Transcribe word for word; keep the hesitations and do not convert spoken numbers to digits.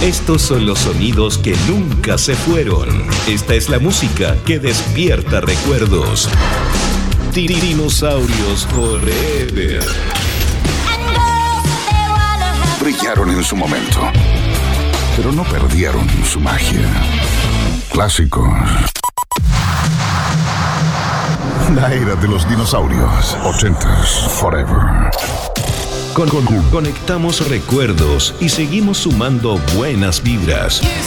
Estos son los sonidos que nunca se fueron. Esta es la música que despierta recuerdos. Dinosaurios Forever. Brillaron en su momento, pero no perdieron su magia. Clásicos. La era de los dinosaurios. ochentas Forever. Con, con, conectamos recuerdos y seguimos sumando buenas vibras.